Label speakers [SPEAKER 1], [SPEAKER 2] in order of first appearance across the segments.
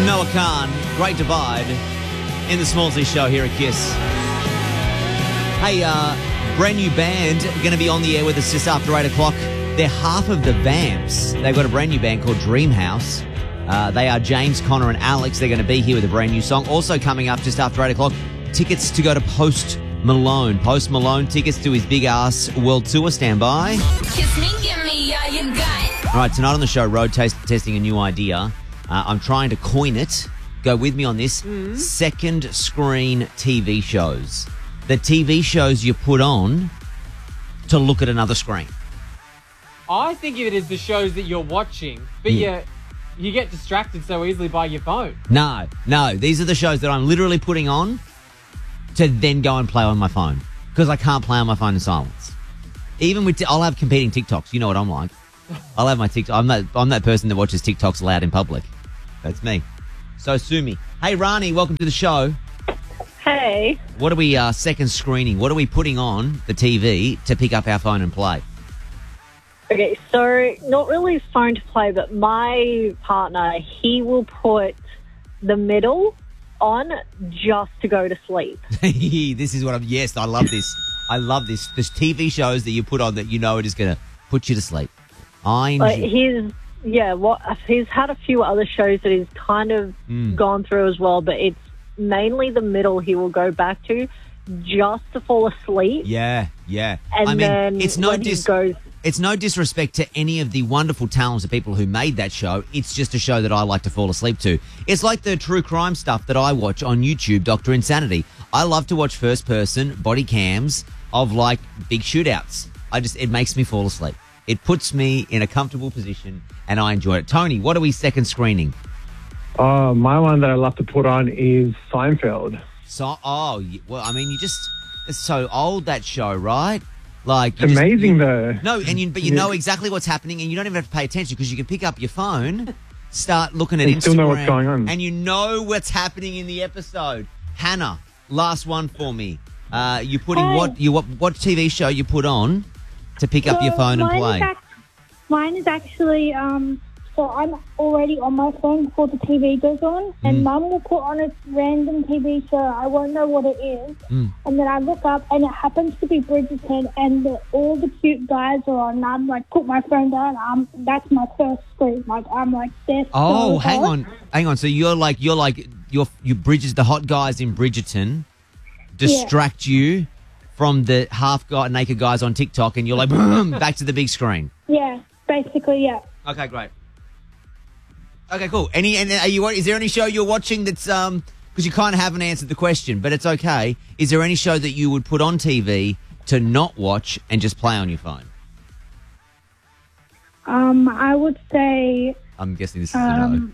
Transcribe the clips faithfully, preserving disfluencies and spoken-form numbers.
[SPEAKER 1] Noah Khan, Great Divide, in the Smallsy Show here at Kiss. Hey, uh, brand new band going to be on the air with us just after eight o'clock. They're half of the Vamps. They've got a brand new band called Dreamhouse. Uh, they are James, Connor and Alex. They're going to be here with a brand new song. Also coming up just after eight o'clock, tickets to go to Post Malone. Post Malone, tickets to his big-ass world tour. Stand by.
[SPEAKER 2] Kiss me, give me all you got.
[SPEAKER 1] All right, tonight on the show, road taste, testing a new idea. Uh, I'm trying to coin it. Go with me on this. Mm. Second screen T V shows. The T V shows you put on to look at another screen.
[SPEAKER 3] I think of it as the shows that you're watching, but yeah. you you get distracted so easily by your phone.
[SPEAKER 1] No, no. These are the shows that I'm literally putting on to then go and play on my phone because I can't play on my phone in silence. Even with, t- I'll have competing TikToks. You know what I'm like. I'll have my TikTok. I'm that, I'm that person that watches TikToks loud in public. That's me. So sue me. Hey, Rani, welcome to the show.
[SPEAKER 4] Hey.
[SPEAKER 1] What are we uh, second screening? What are we putting on the T V to pick up our phone and play?
[SPEAKER 4] Okay, so not really phone to play, but my partner, he will put the middle on just to go to sleep.
[SPEAKER 1] This is what I'm... Yes, I love this. I love this. There's T V shows that you put on that you know it is going to put you to sleep. I enjoy...
[SPEAKER 4] But he's... Yeah, what he's had a few other shows that he's kind of mm. gone through as well, but it's mainly the middle he will go back to just to fall asleep.
[SPEAKER 1] Yeah, yeah.
[SPEAKER 4] And
[SPEAKER 1] I mean,
[SPEAKER 4] then
[SPEAKER 1] it's no
[SPEAKER 4] when
[SPEAKER 1] dis-
[SPEAKER 4] he goes...
[SPEAKER 1] It's no disrespect to any of the wonderful talented people who made that show. It's just a show that I like to fall asleep to. It's like the true crime stuff that I watch on YouTube, Doctor Insanity. I love to watch first-person body cams of, like, big shootouts. I just... It makes me fall asleep. It puts me in a comfortable position, and I enjoy it. Tony, what are we second screening?
[SPEAKER 5] Uh, my one that I love to put on is Seinfeld.
[SPEAKER 1] So, oh, well, I mean, you just... It's so old, that show, right? Like,
[SPEAKER 5] it's amazing,
[SPEAKER 1] just, you,
[SPEAKER 5] though.
[SPEAKER 1] No, and you, but you know exactly what's happening, and you don't even have to pay attention because you can pick up your phone, start looking at
[SPEAKER 5] and
[SPEAKER 1] Instagram,
[SPEAKER 5] still know what's going on,
[SPEAKER 1] and you know what's happening in the episode. Hannah, last one for me. Uh, you put in what you what what T V show you put on to pick
[SPEAKER 6] so
[SPEAKER 1] up your phone and play?
[SPEAKER 6] Is ac- mine is actually um. So I'm already on my phone before the T V goes on, and mm. Mum will put on a random T V show. I won't know what it is, mm. and then I look up, and it happens to be Bridgerton, and the, all the cute guys are on. And I'm like, put my phone down. Um, that's my first screen. Like I'm like, this.
[SPEAKER 1] Oh,
[SPEAKER 6] so
[SPEAKER 1] hang
[SPEAKER 6] hot.
[SPEAKER 1] on, hang on. So you're like, you're like, you're you Bridges, the hot guys in Bridgerton, distract yeah. you from the half guy, naked guys on TikTok, and you're like, boom, back to the big screen.
[SPEAKER 6] Yeah, basically, yeah.
[SPEAKER 1] Okay, great. Okay, cool. Any and are you? Is there any show you're watching that's um? Because you kind of haven't answered the question, but it's okay. Is there any show that you would put on T V to not watch and just play on your phone?
[SPEAKER 6] Um, I would say.
[SPEAKER 1] I'm guessing this is
[SPEAKER 6] um,
[SPEAKER 1] a no.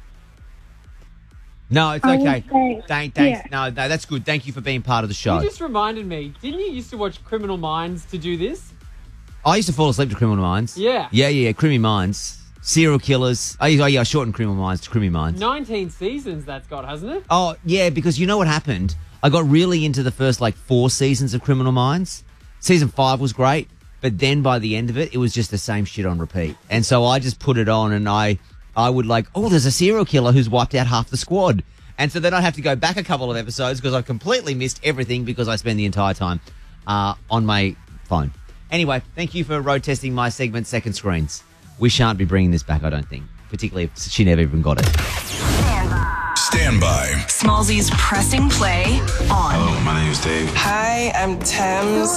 [SPEAKER 1] No, it's
[SPEAKER 6] I
[SPEAKER 1] okay.
[SPEAKER 6] Say,
[SPEAKER 1] Thank, thanks.
[SPEAKER 6] Yeah.
[SPEAKER 1] No, no, that's good. Thank you for being part of the show.
[SPEAKER 3] You just reminded me. Didn't you used to watch Criminal Minds to do this?
[SPEAKER 1] I used to fall asleep to Criminal Minds.
[SPEAKER 3] Yeah.
[SPEAKER 1] Yeah, yeah, Criminal Minds. Serial killers. Oh, yeah, I shortened Criminal Minds to Criminal Minds.
[SPEAKER 3] nineteen seasons that's got, hasn't it?
[SPEAKER 1] Oh, yeah, because you know what happened? I got really into the first, like, four seasons of Criminal Minds. Season five was great, but then by the end of it, it was just the same shit on repeat. And so I just put it on and I, I would like, oh, there's a serial killer who's wiped out half the squad. And so then I'd have to go back a couple of episodes because I completely missed everything because I spend the entire time uh, on my phone. Anyway, thank you for road testing my segment, Second Screens. We shan't be bringing this back, I don't think, particularly if she never even got it.
[SPEAKER 2] Stand by.
[SPEAKER 7] Stand by.
[SPEAKER 2] Smallsy's pressing play on.
[SPEAKER 7] Hello, my name is Dave.
[SPEAKER 8] Hi, I'm Thames.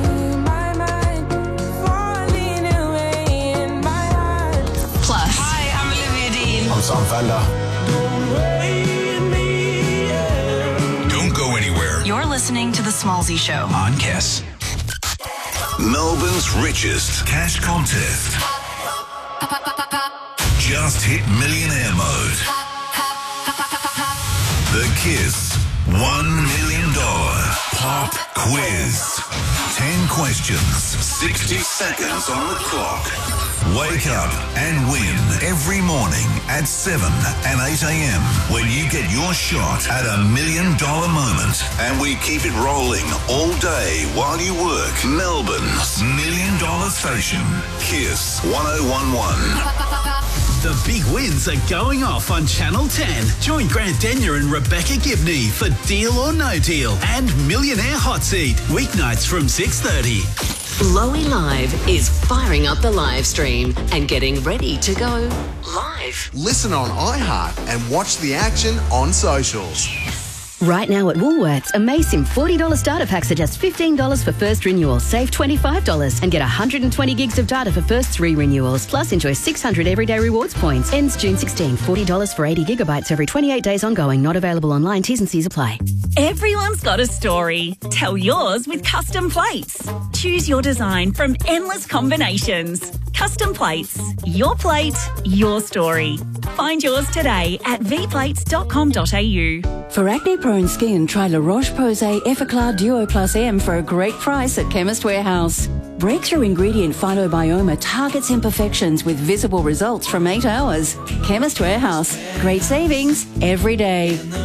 [SPEAKER 2] Plus. Hi, I'm Olivia Dean.
[SPEAKER 7] I'm Sam Fender. Don't go anywhere.
[SPEAKER 2] You're listening to The Smallsy Show
[SPEAKER 7] On Kiss. Melbourne's richest cash contest. Just hit millionaire mode. The Kiss one million dollars Pop Quiz. ten questions, sixty seconds on the clock. Wake up and win every morning at seven and eight a.m. when you get your shot at a million dollar moment. And we keep it rolling all day while you work. Melbourne's million dollar station. Kiss one oh one one.
[SPEAKER 9] The big wins are going off on Channel ten. Join Grant Denyer and Rebecca Gibney for Deal or No Deal and Millionaire Hot Seat, weeknights from six thirty.
[SPEAKER 10] Lowy Live is firing up the live stream and getting ready to go live.
[SPEAKER 11] Listen on iHeart and watch the action on socials.
[SPEAKER 12] Right now at Woolworths, Amazing forty dollars starter packs are just fifteen dollars for first renewal. Save twenty-five dollars and get one hundred twenty gigs of data for first three renewals. Plus enjoy six hundred everyday rewards points. Ends June sixteenth. forty dollars for eighty gigabytes every twenty-eight days ongoing. Not available online. T's and C's apply.
[SPEAKER 13] Everyone's got a story. Tell yours with Custom Plates. Choose your design from endless combinations. Custom Plates. Your plate, your story. Find yours today at v plates dot com dot a u.
[SPEAKER 14] For acne-prone skin, try La Roche-Posay Effaclar Duo Plus M for a great price at Chemist Warehouse. Breakthrough ingredient Phytobioma targets imperfections with visible results from eight hours. Chemist Warehouse. Great savings every day.